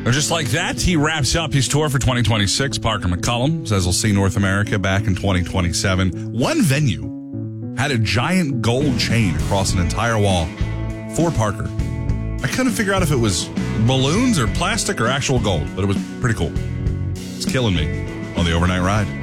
Or just like that, he wraps up his tour for 2026. Parker McCollum says he'll see North America back in 2027. One venue had a giant gold chain across an entire wall for Parker. I couldn't figure out if it was balloons or plastic or actual gold, but it was pretty cool. It's killing me on the overnight ride.